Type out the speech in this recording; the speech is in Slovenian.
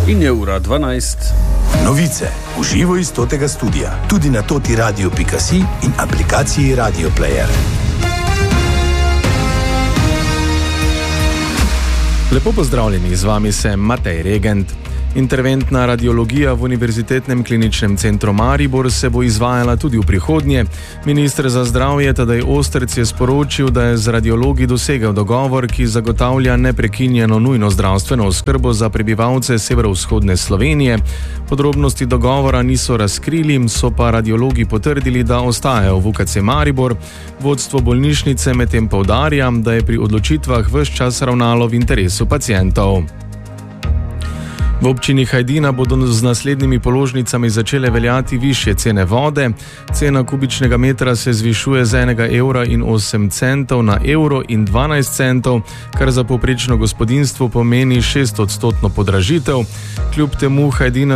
In je ura 12. Novice v živo iz totega studia, tudi na totiradio.si in aplikaciji Radio Player. Lepo pozdravljeni, z vami se Matej Regent. Interventna radiologija v Univerzitetnem kliničnem centru Maribor se bo izvajala tudi v prihodnje. Minister za zdravje Tadej Ostrc je sporočil, da je z radiologi dosegel dogovor, ki zagotavlja neprekinjeno nujno zdravstveno oskrbo za prebivalce severovzhodne Slovenije. Podrobnosti dogovora niso razkrili, so pa radiologi potrdili, da ostajajo v UKC Maribor. Vodstvo bolnišnice medtem poudarja, da je pri odločitvah ves čas ravnalo v interesu pacientov. V občini Hajdina bodo z naslednjimi položnicami začele veljati višje cene vode. Cena kubičnega metra se zvišuje z 1,08 evra na evro in 12 centov, kar za povprečno gospodinjstvo pomeni 6% podražitev. Kljub temu Hajdina